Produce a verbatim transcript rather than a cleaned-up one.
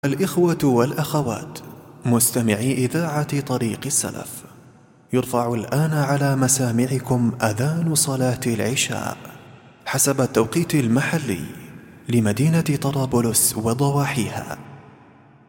الإخوة والأخوات مستمعي إذاعة طريق السلف، يرفع الآن على مسامعكم أذان صلاة العشاء حسب التوقيت المحلي لمدينة طرابلس وضواحيها.